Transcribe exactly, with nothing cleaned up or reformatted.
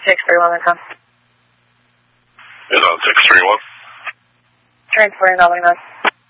six three one, Lincoln. Is on six three one. Transporting Nolly Nine.